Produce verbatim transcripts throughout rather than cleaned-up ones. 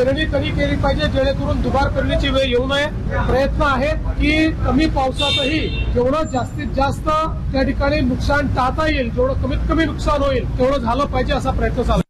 पेरणी कधी केली पाहिजे जेणेकरून दुबार पेरणीची वेळ येऊ नये. प्रयत्न आहे की कमी पावसातही जेवढं जास्तीत जास्त त्या ठिकाणी नुकसान टाळता येईल, जेवढं कमीत कमी नुकसान होईल तेवढं झालं पाहिजे असा प्रयत्न चालू.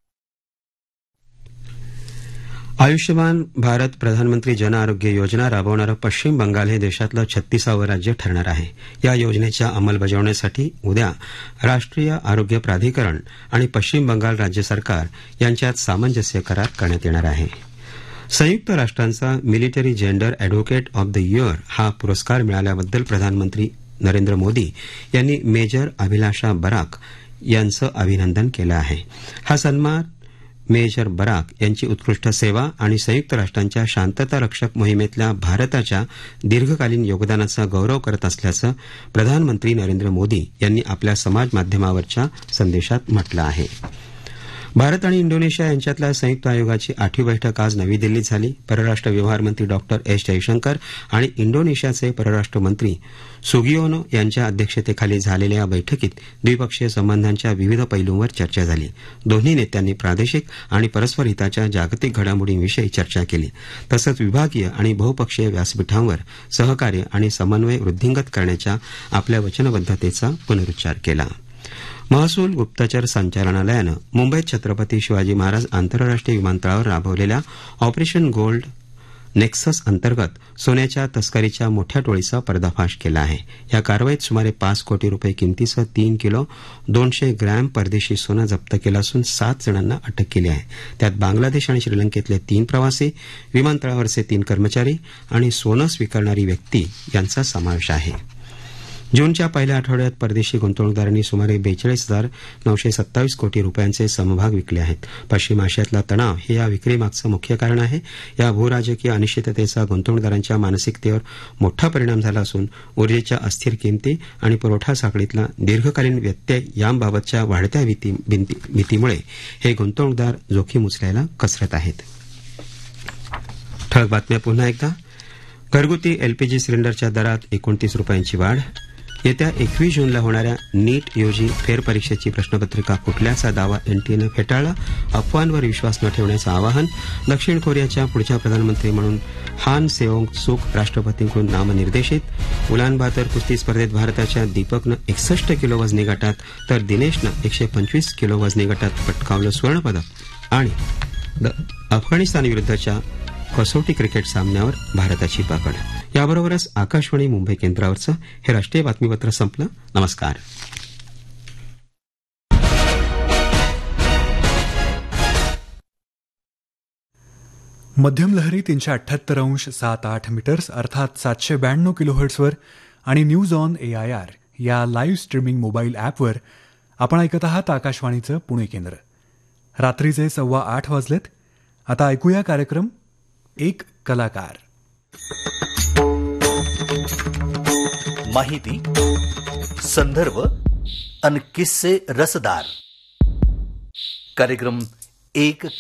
आयुष्यमान भारत प्रधानमंत्री जन आरोग्य योजना राबवणारं पश्चिम बंगाल हे देशातलं छत्तीसावं राज्य ठरणार आहे. या योजनेच्या अंमलबजावणीसाठी उद्या राष्ट्रीय आरोग्य प्राधिकरण आणि पश्चिम बंगाल राज्य सरकार यांच्यात सामंजस्य करार करण्यात येणार आहे. संयुक्त राष्ट्रांचा military gender advocate of the year हा पुरस्कार मिळाल्याबद्दल प्रधानमंत्री नरेंद्र मोदी यांनी मेजर अभिलाषा बराक यांचं अभिनंदन केलं आहे. हा सन्मान मेजर बराक यांची उत्कृष्ट सेवा आणि संयुक्त राष्ट्रांच्या शांतता रक्षक मोहिमेतल्या भारताच्या दीर्घकालीन योगदानाचा गौरव करत असल्याचं प्रधानमंत्री नरेंद्र मोदी यांनी आपल्या समाज माध्यमावरच्या संदेशात म्हटलं आहे. भारत आणि इंडोनेशिया यांच्यातल्या संयुक्त आयोगाची आठवी बैठक आज नवी दिल्लीत झाली. परराष्ट्र व्यवहार मंत्री डॉक्टर एस जयशंकर आणि इंडोनेशियाचे परराष्ट्र मंत्री सुगियोनो यांच्या अध्यक्षतेखाली झालेल्या या बैठकीत द्विपक्षीय संबंधांच्या विविध पैलूंवर चर्चा झाली. दोन्ही नेत्यांनी प्रादेशिक आणि परस्पर हिताच्या जागतिक घडामोडींविषयी चर्चा केली. तसंच विभागीय आणि बहुपक्षीय व्यासपीठांवर सहकार्य आणि समन्वय वृद्धिंगत करण्याच्या आपल्या वचनबद्धतेचा पुनरुच्चार केला. महसूल गुप्तचर संचालनालयानं मुंबईत छत्रपती शिवाजी महाराज आंतरराष्ट्रीय विमानतळावर राबवलेल्या ऑपरेशन गोल्ड नेक्सस अंतर्गत सोन्याच्या तस्करीच्या मोठ्या टोळीचा पर्दाफाश केला आहे. या कारवाईत सुमारे पाच कोटी रुपये किमतीचं तीन किलो दोनशे ग्रॅम परदेशी सोनं जप्त केलं असून सात जणांना अटक केली आहे. त्यात बांगलादेश आणि श्रीलंकेतले तीन प्रवासी, विमानतळावरचे तीन कर्मचारी आणि सोनं स्वीकारणारी व्यक्ती यांचा समावेश आहे. जूनच्या पहिल्या आठवड्यात परदेशी गुंतवणूकदारांनी सुमारे बेचाळीस हजार नऊशे सत्तावीस कोटी रुपयांचे समभाग विकले आहेत. पश्चिम आशियातला तणाव हे या विक्रीमागचं मुख्य कारण आहे. या भूराजकीय अनिश्चिततेचा गुंतवणूकदारांच्या मानसिकतेवर मोठा परिणाम झाला असून ऊर्जेच्या अस्थिर किंमती आणि पुरवठा साखळीतला दीर्घकालीन व्यत्यय याबाबतच्या वाढत्या भीतीमुळे हे गुंतवणूकदार जोखीम उचलायला कसरत आहेत. ठळक बातम्या पुन्हा एकदा. घरगुती एलपीजी सिलेंडरच्या दरात एकोणतीस रुपयांची वाढ. येत्या एकवीस जूनला होणाऱ्या नीट यूजी फेरपरीक्षेची प्रश्नपत्रिका फुटल्याचा दावा एनटीएनं फेटाळला. अफवांवर विश्वास न ठेवण्याचं आवाहन. दक्षिण कोरियाच्या पुढच्या प्रधानमंत्री म्हणून हान सेओंग सुक राष्ट्रपतींकडून नामनिर्देशित. उलान बातर कुस्ती स्पर्धेत भारताच्या दीपकनं एकसष्ट किलो वजनी गटात तर दिनेशनं एकशे पंचवीस किलो वजनी गटात पटकावलं सुवर्णपदक. आणि अफगाणिस्तानविरुद्धच्या कसोटी क्रिकेट सामन्यावर भारताची पकड. याबरोबरच आकाशवाणी मुंबई केंद्रावरचं हे राष्ट्रीय बातमीपत्र संपलं. नमस्कार. मध्यम लहरी तीनशे अठ्ठ्याहत्तर अंश सात आठ मीटर्स अर्थात सातशे ब्याण्णव किलोहर्ट्सवर आणि news on A I R या लाईव्ह स्ट्रीमिंग मोबाईल ॲपवर आपण ऐकत आहात आकाशवाणीचं पुणे केंद्र. रात्रीचे सव्वा आठ वाजलेत. आता ऐकूया कार्यक्रम एक कलाकार. माहिती, संदर्भ आणि किस्से रसदार. कार्यक्रम एक